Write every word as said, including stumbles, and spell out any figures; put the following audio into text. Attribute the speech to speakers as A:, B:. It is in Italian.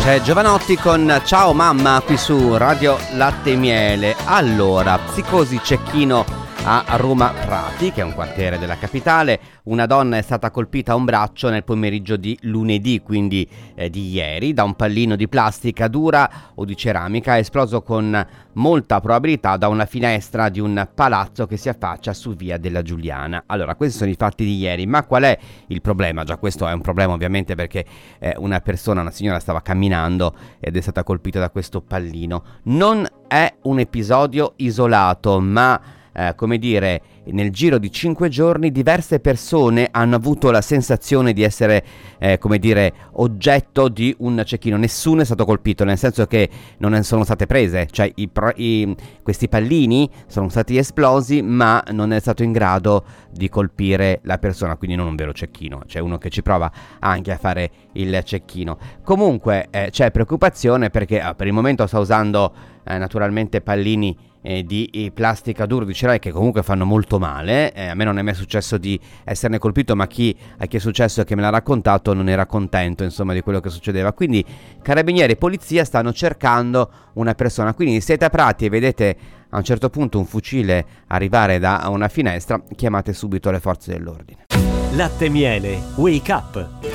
A: C'è Giovanotti con Ciao Mamma qui su Radio Latte e Miele. Allora, psicosi cecchino a Roma Prati, che è un quartiere della capitale. Una donna è stata colpita a un braccio nel pomeriggio di lunedì, quindi eh, di ieri, da un pallino di plastica dura o di ceramica esploso con molta probabilità da una finestra di un palazzo che si affaccia su via della Giuliana. Allora, questi sono i fatti di ieri, ma qual è il problema? Già questo è un problema ovviamente, perché eh, una persona, una signora stava camminando ed è stata colpita da questo pallino. Non è un episodio isolato, ma Eh, come dire, nel giro di cinque giorni diverse persone hanno avuto la sensazione di essere, eh, come dire, oggetto di un cecchino. Nessuno è stato colpito, nel senso che non ne sono state prese, cioè i, i, questi pallini sono stati esplosi, ma non è stato in grado di colpire la persona, quindi non un vero cecchino, c'è uno che ci prova anche a fare il cecchino. Comunque eh, c'è preoccupazione perché eh, per il momento sta usando eh, naturalmente pallini Eh, di eh, plastica dura, di ceramica, che comunque fanno molto male. Eh, a me non è mai successo di esserne colpito, ma chi, a chi è successo e che me l'ha raccontato non era contento, insomma, di quello che succedeva. Quindi carabinieri e polizia stanno cercando una persona. Quindi siete a Prati e vedete a un certo punto un fucile arrivare da una finestra, chiamate subito le forze dell'ordine.
B: Latte e Miele Wake Up.